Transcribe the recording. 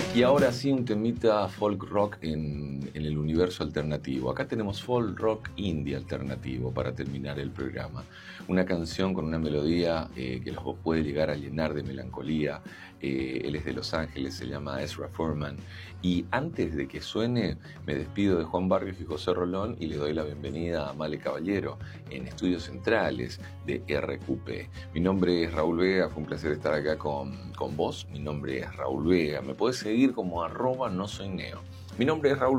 Y ahora sí un temita folk rock en el universo alternativo. Acá tenemos folk rock indie alternativo para terminar el programa. Una canción con una melodía que los puede llegar a llenar de melancolía. Él es de Los Ángeles, se llama Ezra Furman. Y antes de que suene, me despido de Juan Barrios y José Rolón y le doy la bienvenida a Male Caballero en Estudios Centrales de RQP. Mi nombre es Raúl Vega, fue un placer estar acá con vos. Mi nombre es Raúl Vega. Me podés seguir como @nosoyneo. Mi nombre es Raúl